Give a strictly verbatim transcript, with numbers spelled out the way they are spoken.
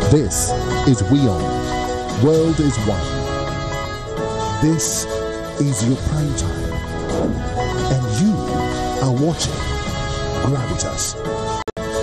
This is WION. World is One. This is your prime time. And you are watching Gravitas.